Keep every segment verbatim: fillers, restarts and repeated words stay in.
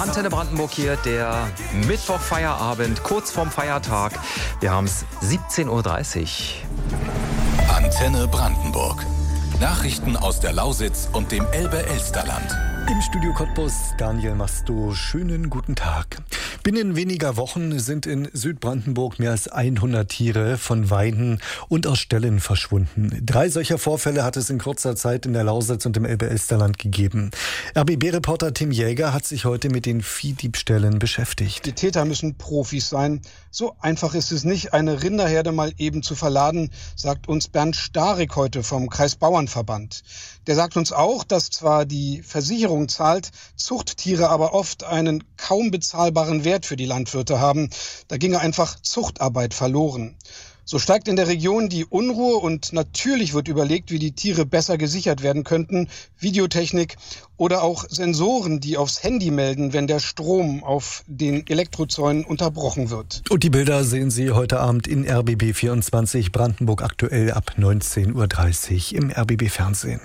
Antenne Brandenburg hier, der Mittwochfeierabend, kurz vorm Feiertag. Wir haben es siebzehn Uhr dreißig. Antenne Brandenburg. Nachrichten aus der Lausitz und dem Elbe-Elsterland. Im Studio Cottbus Daniel Masto. Schönen guten Tag. Binnen weniger Wochen sind in Südbrandenburg mehr als hundert Tiere von Weiden und aus Ställen verschwunden. Drei solcher Vorfälle hat es in kurzer Zeit in der Lausitz und im Elbe-Elsterland gegeben. R B B-Reporter Tim Jäger hat sich heute mit den Viehdiebstählen beschäftigt. Die Täter müssen Profis sein. So einfach ist es nicht, eine Rinderherde mal eben zu verladen, sagt uns Bernd Starik heute vom Kreisbauernverband. Der sagt uns auch, dass zwar die Versicherung zahlt, Zuchttiere aber oft einen kaum bezahlbaren Wert für die Landwirte haben. Da ginge einfach Zuchtarbeit verloren. So steigt in der Region die Unruhe und natürlich wird überlegt, wie die Tiere besser gesichert werden könnten. Videotechnik oder auch Sensoren, die aufs Handy melden, wenn der Strom auf den Elektrozäunen unterbrochen wird. Und die Bilder sehen Sie heute Abend in R B B vierundzwanzig Brandenburg aktuell ab neunzehn Uhr dreißig im R B B-Fernsehen.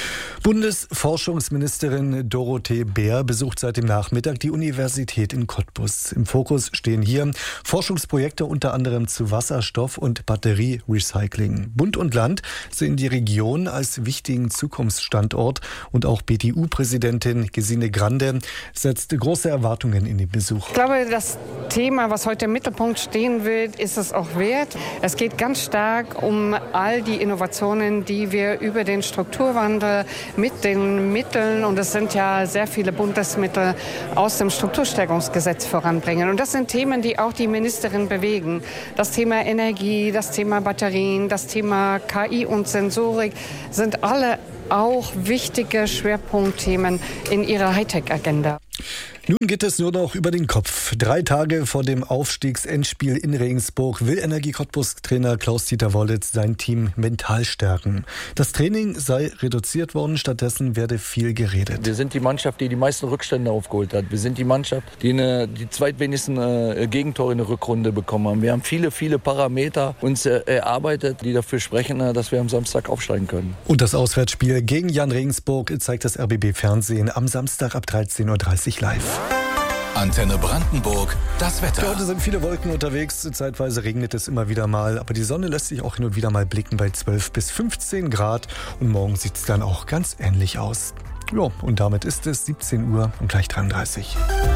Bundesforschungsministerin Dorothee Bär besucht seit dem Nachmittag die Universität in Cottbus. Im Fokus stehen hier Forschungsprojekte unter anderem zu Wasserstoff- und Batterierecycling. Bund und Land sehen die Region als wichtigen Zukunftsstandort und auch B D U-Präsidentin Gesine Grande setzt große Erwartungen in den Besuch. Ich glaube, das Thema, was heute im Mittelpunkt stehen wird, ist es auch wert. Es geht ganz stark um all die Innovationen, die wir über den Strukturwandel mit den Mitteln, und es sind ja sehr viele Bundesmittel, aus dem Strukturstärkungsgesetz voranbringen. Und das sind Themen, die auch die Ministerin bewegen. Das Thema Energie, das Thema Batterien, das Thema K I und Sensorik sind alle auch wichtige Schwerpunktthemen in ihrer Hightech-Agenda. Nun geht es nur noch über den Kopf. Drei Tage vor dem Aufstiegsendspiel in Regensburg will Energie-Cottbus-Trainer Klaus-Dieter Wollitz sein Team mental stärken. Das Training sei reduziert worden, stattdessen werde viel geredet. Wir sind die Mannschaft, die die meisten Rückstände aufgeholt hat. Wir sind die Mannschaft, die eine, die zweitwenigsten äh, Gegentore in der Rückrunde bekommen haben. Wir haben viele, viele Parameter uns äh, erarbeitet, die dafür sprechen, äh, dass wir am Samstag aufsteigen können. Und das Auswärtsspiel gegen Jan Regensburg zeigt das R B B-Fernsehen am Samstag ab dreizehn Uhr dreißig live. Antenne Brandenburg, das Wetter. Für heute sind viele Wolken unterwegs, zeitweise regnet es immer wieder mal, aber die Sonne lässt sich auch hin und wieder mal blicken bei zwölf bis fünfzehn Grad und morgen sieht es dann auch ganz ähnlich aus. Ja, und damit ist es siebzehn Uhr und gleich dreiunddreißig.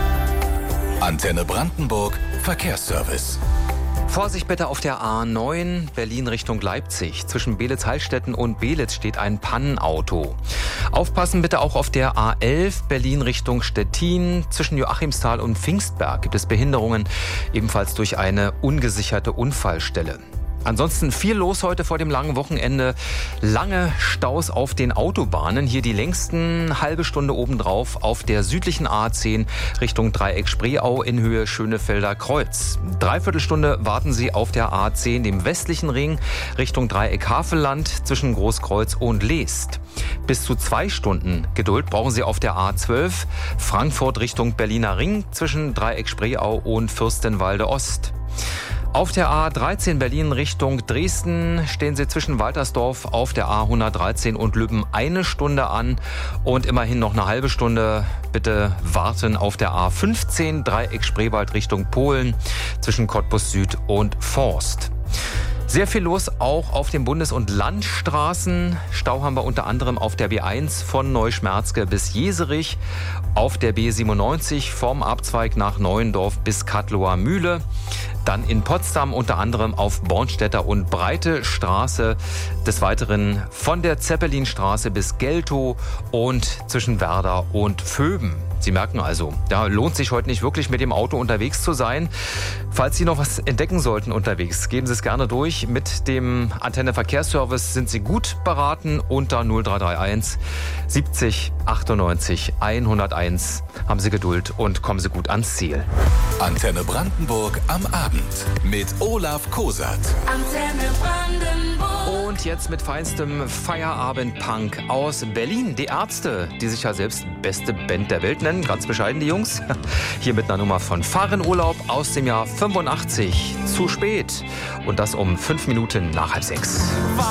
Antenne Brandenburg, Verkehrsservice. Vorsicht bitte auf der A neun, Berlin Richtung Leipzig. Zwischen Beelitz-Heilstätten und Beelitz steht ein Pannenauto. Aufpassen bitte auch auf der A elf, Berlin Richtung Stettin. Zwischen Joachimsthal und Pfingstberg gibt es Behinderungen, ebenfalls durch eine ungesicherte Unfallstelle. Ansonsten viel los heute vor dem langen Wochenende. Lange Staus auf den Autobahnen. Hier die längsten halbe Stunde obendrauf auf der südlichen A zehn Richtung Dreieck Spreeau in Höhe Schönefelder Kreuz. Dreiviertelstunde warten Sie auf der A zehn, dem westlichen Ring, Richtung Dreieck Havelland zwischen Großkreuz und Leest. Bis zu zwei Stunden Geduld brauchen Sie auf der A zwölf, Frankfurt Richtung Berliner Ring zwischen Dreieck Spreeau und Fürstenwalde Ost. Auf der A dreizehn Berlin Richtung Dresden stehen Sie zwischen Waltersdorf auf der A hundertdreizehn und Lübben eine Stunde an und immerhin noch eine halbe Stunde bitte warten auf der A fünfzehn Dreieck Spreewald Richtung Polen zwischen Cottbus Süd und Forst. Sehr viel los auch auf den Bundes- und Landstraßen. Stau haben wir unter anderem auf der B eins von Neuschmerzke bis Jeserich, auf der B siebenundneunzig vom Abzweig nach Neuendorf bis Kattloer Mühle. Dann in Potsdam unter anderem auf Bornstädter und Breite Straße. Des Weiteren von der Zeppelinstraße bis Geltow und zwischen Werder und Vöben. Sie merken also, da lohnt sich heute nicht wirklich mit dem Auto unterwegs zu sein. Falls Sie noch was entdecken sollten unterwegs, geben Sie es gerne durch. Mit dem Antenne Verkehrsservice sind Sie gut beraten unter null drei drei eins siebzig achtundneunzig hunderteins. Haben Sie Geduld und kommen Sie gut ans Ziel. Antenne Brandenburg am Abend mit Olaf Kosat. Antenne Brandenburg. Und jetzt mit feinstem Feierabend-Punk aus Berlin. Die Ärzte, die sich ja selbst beste Band der Welt nennen, ganz bescheiden die Jungs. Hier mit einer Nummer von Fahr in Urlaub aus dem Jahr fünfundachtzig. Zu spät. Und das um fünf Minuten nach halb sechs.